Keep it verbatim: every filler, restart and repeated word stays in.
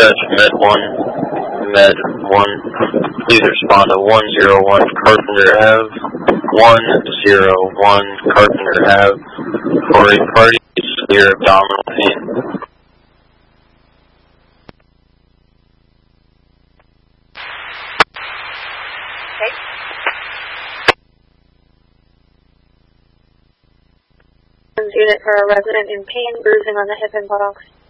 Dispatch, Med one, Med one, please respond to one zero one Carpenter Avenue, one zero one Carpenter Avenue, for a party severe abdominal pain. Unit for a resident in pain, bruising on the hip and buttocks.